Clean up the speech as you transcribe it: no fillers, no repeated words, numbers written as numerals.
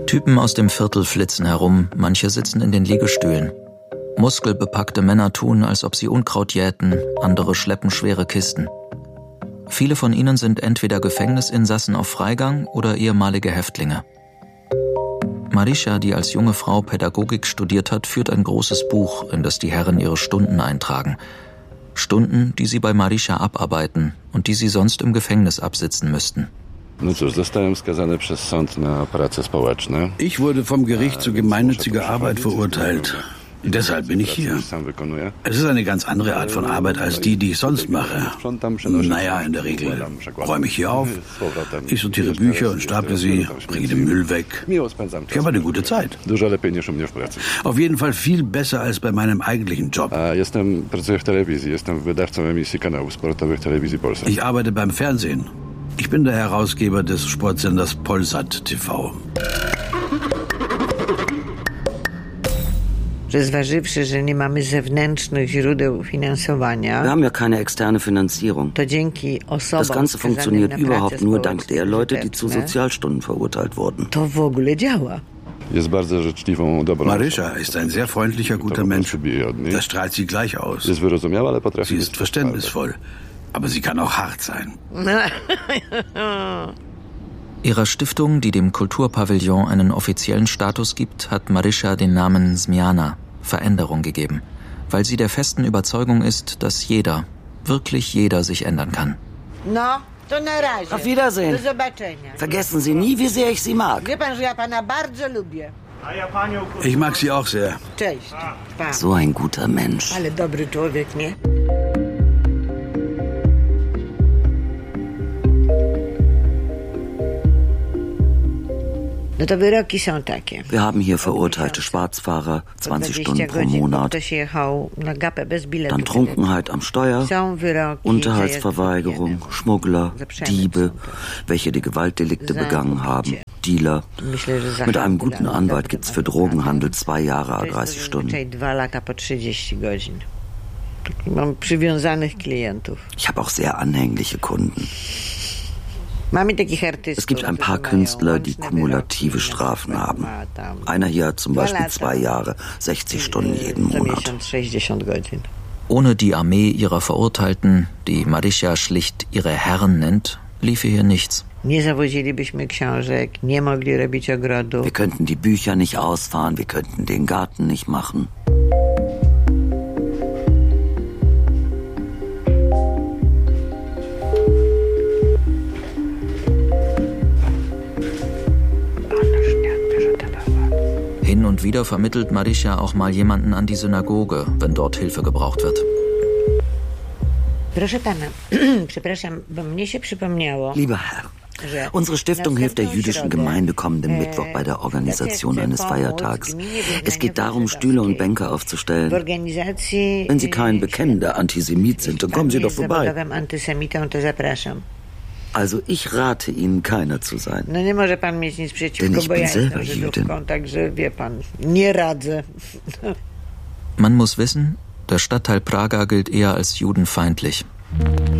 Typen aus dem Viertel flitzen herum, manche sitzen in den Liegestühlen. Muskelbepackte Männer tun, als ob sie Unkraut jäten, andere schleppen schwere Kisten. Viele von ihnen sind entweder Gefängnisinsassen auf Freigang oder ehemalige Häftlinge. Marisha, die als junge Frau Pädagogik studiert hat, führt ein großes Buch, in das die Herren ihre Stunden eintragen. Stunden, die sie bei Marisha abarbeiten und die sie sonst im Gefängnis absitzen müssten. Ich wurde vom Gericht zu gemeinnütziger Arbeit verurteilt. Deshalb bin ich hier. Es ist eine ganz andere Art von Arbeit als die ich sonst mache. Naja, in der Regel räume ich hier auf, ich sortiere Bücher und staple sie, bringe den Müll weg. Ich habe eine gute Zeit. Auf jeden Fall viel besser als bei meinem eigentlichen Job. Ich arbeite beim Fernsehen. Ich bin der Herausgeber des Sportsenders Polsat TV. Wir haben ja keine externe Finanzierung. Das Ganze funktioniert überhaupt nur dank der Leute, die zu Sozialstunden verurteilt wurden. Marisha ist ein sehr freundlicher, guter Mensch. Das strahlt sie gleich aus. Sie ist verständnisvoll, aber sie kann auch hart sein. Ihrer Stiftung, die dem Kulturpavillon einen offiziellen Status gibt, hat Marisha den Namen Zmiana, Veränderung, gegeben, weil sie der festen Überzeugung ist, dass jeder, wirklich jeder sich ändern kann. Auf Wiedersehen. Vergessen Sie nie, wie sehr ich Sie mag. Ich mag sie auch sehr. So ein guter Mensch. Wir haben hier verurteilte Schwarzfahrer, 20 Stunden pro Monat, dann Trunkenheit am Steuer, Unterhaltsverweigerung, Schmuggler, Diebe, welche die Gewaltdelikte begangen haben, Dealer. Mit einem guten Anwalt gibt's für Drogenhandel 2 Jahre, 30 Stunden. Ich habe auch sehr anhängliche Kunden. Es gibt ein paar Künstler, die kumulative Strafen haben. Einer hier hat zum Beispiel 2 Jahre, 60 Stunden jeden Monat. Ohne die Armee ihrer Verurteilten, die Marisha schlicht ihre Herren nennt, liefe hier nichts. Wir könnten die Bücher nicht ausfahren, wir könnten den Garten nicht machen. Hin und wieder vermittelt Marisha auch mal jemanden an die Synagoge, wenn dort Hilfe gebraucht wird. Lieber Herr, unsere Stiftung hilft der jüdischen Gemeinde kommenden Mittwoch bei der Organisation eines Feiertags. Es geht darum, Stühle und Bänke aufzustellen. Wenn Sie kein bekennender Antisemit sind, dann kommen Sie doch vorbei. Also ich rate Ihnen, keiner zu sein. Denn ich bin selber Jüdin. Man muss wissen, der Stadtteil Praga gilt eher als judenfeindlich.